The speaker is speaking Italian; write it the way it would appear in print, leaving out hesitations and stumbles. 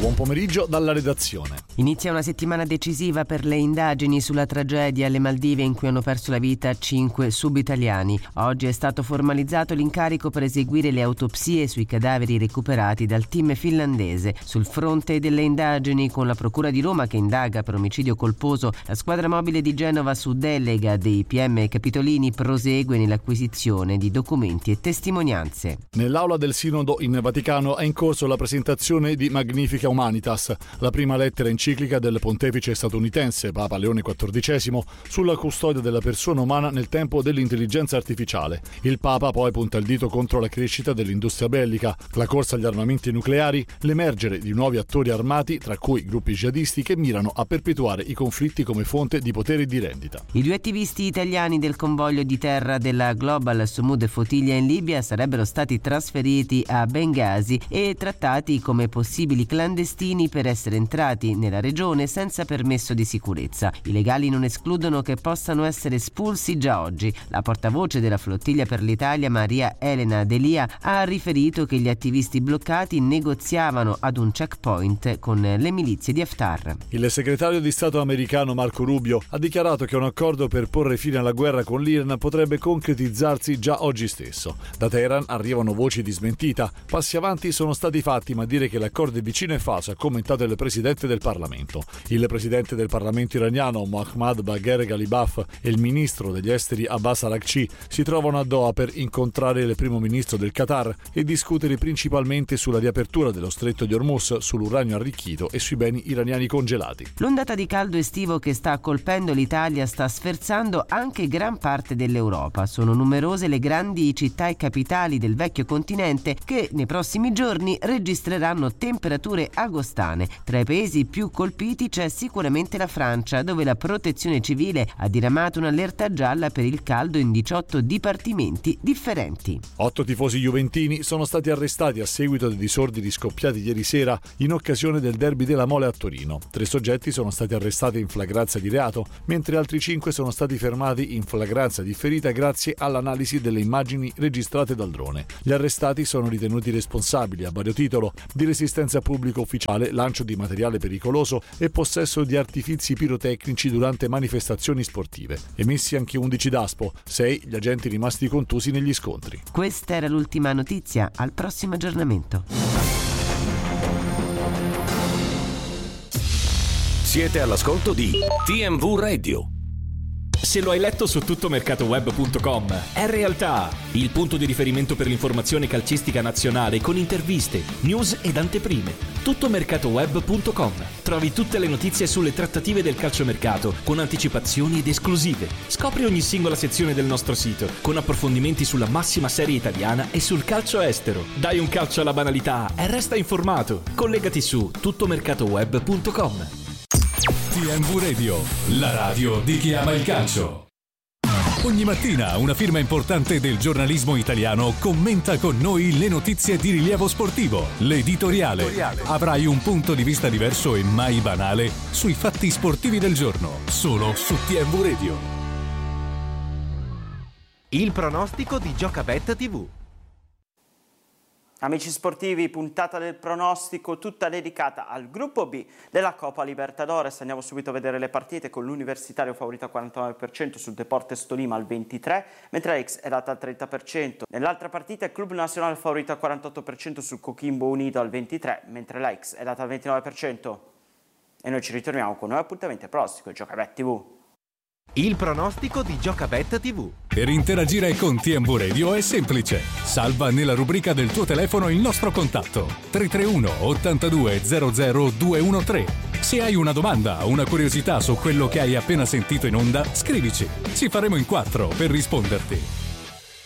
Buon pomeriggio dalla redazione. Inizia una settimana decisiva per le indagini sulla tragedia alle Maldive in cui hanno perso la vita 5 subitaliani. Oggi è stato formalizzato l'incarico per eseguire le autopsie sui cadaveri recuperati dal team finlandese. Sul fronte delle indagini, con la Procura di Roma che indaga per omicidio colposo, la squadra mobile di Genova, su delega dei PM Capitolini, prosegue nell'acquisizione di documenti e testimonianze. Nell'aula del Sinodo in Vaticano è in corso la presentazione di Magnifica Humanitas, la prima lettera enciclica del pontefice statunitense Papa Leone XIV sulla custodia della persona umana nel tempo dell'intelligenza artificiale. Il Papa poi punta il dito contro la crescita dell'industria bellica, la corsa agli armamenti nucleari, l'emergere di nuovi attori armati, tra cui gruppi jihadisti che mirano a perpetuare i conflitti come fonte di potere e di rendita. I 2 attivisti italiani del convoglio di terra della Global Sumud Fotiglia in Libia sarebbero stati trasferiti a Bengasi e trattati come possibili clandestini per essere entrati nella regione senza permesso di sicurezza. I legali non escludono che possano essere espulsi già oggi. La portavoce della Flottiglia per l'Italia, Maria Elena Delia, ha riferito che gli attivisti bloccati negoziavano ad un checkpoint con le milizie di Haftar. Il segretario di Stato americano Marco Rubio ha dichiarato che un accordo per porre fine alla guerra con l'Iran potrebbe concretizzarsi già oggi stesso. Da Teheran arrivano voci di smentita. Passi avanti sono stati fatti, ma dire che l'accordo è vicino è falso, ha commentato il presidente del Parlamento. Il presidente del Parlamento iraniano Mohammad Bagher Ghalibaf e il ministro degli esteri Abbas Araghchi si trovano a Doha per incontrare il primo ministro del Qatar e discutere principalmente sulla riapertura dello stretto di Hormuz, sull'uranio arricchito e sui beni iraniani congelati. L'ondata di caldo estivo che sta colpendo l'Italia sta sferzando anche gran parte dell'Europa. Sono numerose le grandi città e capitali del vecchio continente che nei prossimi giorni registreranno temperature agostane. Tra i paesi più colpiti c'è sicuramente la Francia, dove la Protezione Civile ha diramato un'allerta gialla per il caldo in 18 dipartimenti differenti. 8 tifosi juventini sono stati arrestati a seguito dei disordini scoppiati ieri sera in occasione del derby della Mole a Torino. 3 soggetti sono stati arrestati in flagranza di reato, mentre altri 5 sono stati fermati in flagranza differita grazie all'analisi delle immagini registrate dal drone. Gli arrestati sono ritenuti responsabili a vario titolo di resistenza pubblica ufficiale, lancio di materiale pericoloso e possesso di artifizi pirotecnici durante manifestazioni sportive. Emessi anche 11 DASPO, 6 gli agenti rimasti contusi negli scontri. Questa era l'ultima notizia, al prossimo aggiornamento. Siete all'ascolto di TMV Radio. Se lo hai letto su tuttomercatoweb.com, è realtà, il punto di riferimento per l'informazione calcistica nazionale con interviste, news ed anteprime. Tuttomercatoweb.com. Trovi tutte le notizie sulle trattative del calciomercato con anticipazioni ed esclusive. Scopri ogni singola sezione del nostro sito con approfondimenti sulla massima serie italiana e sul calcio estero. Dai un calcio alla banalità e resta informato. Collegati su tuttomercatoweb.com. TMV Radio, la radio di chi ama il calcio. Ogni mattina una firma importante del giornalismo italiano commenta con noi le notizie di rilievo sportivo. L'editoriale. Avrai un punto di vista diverso e mai banale sui fatti sportivi del giorno, solo su TMV Radio. Il pronostico di Giocabet TV. Amici sportivi, puntata del pronostico tutta dedicata al gruppo B della Coppa Libertadores. Andiamo subito a vedere le partite con l'Universitario favorito al 49% sul Deportes Tolima al 23%, mentre la X è data al 30%. Nell'altra partita il Club Nacional favorito al 48% sul Coquimbo Unido al 23%, mentre la X è data al 29%. E noi ci ritorniamo con nuovi appuntamenti al pronostico Giocabet TV. Il pronostico di Giocabet TV. Per interagire con TMV Radio è semplice. Salva nella rubrica del tuo telefono il nostro contatto 331 82 00 213. Se hai una domanda o una curiosità su quello che hai appena sentito in onda, scrivici. Ci faremo in 4 per risponderti.